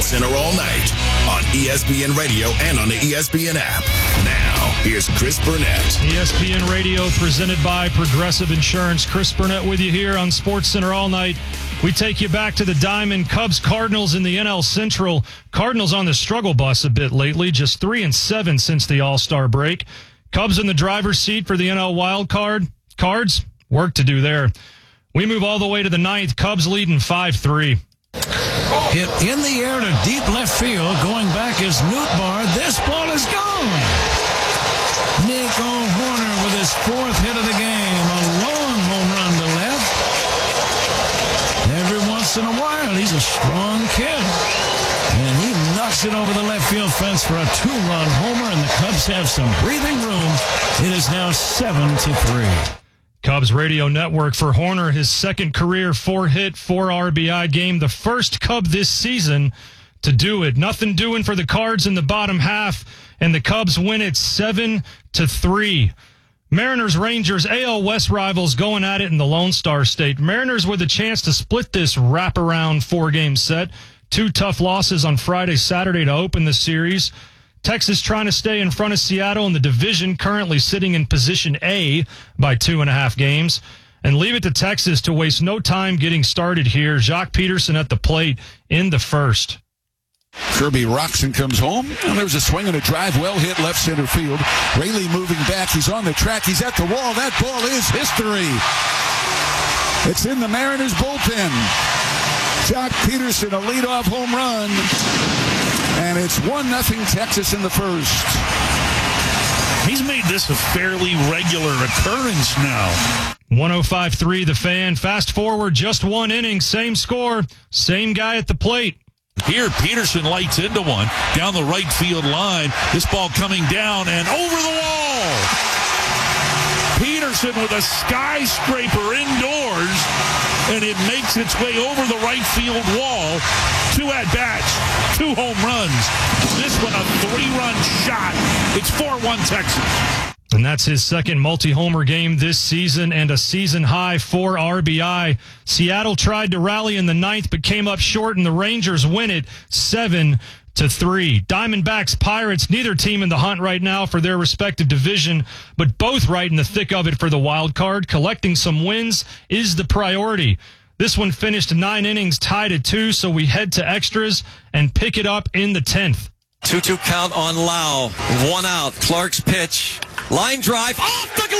Center all night on ESPN Radio and on the ESPN app. Now, here's Chris Burnett. ESPN Radio presented by Progressive Insurance. Chris Burnett with you here on Sports Center all night. We take you back to the Diamond Cubs-Cardinals in the NL Central. Cardinals on the struggle bus a bit lately, just 3-7 since the All-Star break. Cubs in the driver's seat for the NL Wild Card. Cards, work to do there. We move all the way to the ninth. Cubs leading 5-3. Hit in the air to deep left field. Going back is Nootbaar. This ball is gone. Nico Hoerner with his fourth hit of the game. A long home run to left. Every once in a while, he's a strong kid. And he knocks it over the left field fence for a two-run homer, and the Cubs have some breathing room. It is now 7-3. Cubs radio network for Hoerner, his second career 4-hit, 4 RBI game, the first Cub this season to do it. Nothing doing for the Cards in the bottom half, and the Cubs win it 7-3. Mariners, Rangers, AL West rivals going at it in the Lone Star State. Mariners with a chance to split this wraparound 4-game set. 2 tough losses on Friday, Saturday to open the series. Texas trying to stay in front of Seattle in the division, currently sitting in position A by 2.5 games. And leave it to Texas to waste no time getting started here. Joc Pederson at the plate in the first. Kirby Roxon comes home, and there's a swing and a drive, well hit left center field. Raley moving back. He's on the track. He's at the wall. That ball is history. It's in the Mariners bullpen. Joc Pederson, a leadoff home run. And it's 1-0 Texas in the first. He's made this a fairly regular occurrence now. 105.3 The Fan. Fast forward just 1 inning, same score, same guy at the plate. Here, Pederson lights into one down the right field line. This ball coming down and over the wall. Pederson with a skyscraper indoors, and it makes its way over the right field wall. 2 at-bats, 2 home runs. This one a 3-run shot. It's 4-1 Texas. And that's his second multi-homer game this season and a season-high 4 RBI. Seattle tried to rally in the ninth but came up short, and the Rangers win it 7-3. Diamondbacks, Pirates, neither team in the hunt right now for their respective division, but both right in the thick of it for the wild card. Collecting some wins is the priority. This one finished 9 innings, tied at 2, so we head to extras and pick it up in the 10th. 2-2 count on Lau. 1 out. Clark's pitch. Line drive off the